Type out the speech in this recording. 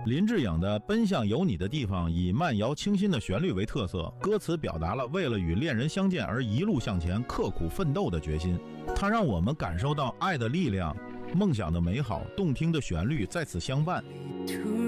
林志颖的《奔向有你的地方》以慢摇清新的旋律为特色，歌词表达了为了与恋人相见而一路向前刻苦奋斗的决心。它让我们感受到爱的力量，梦想的美好，动听的旋律在此相伴。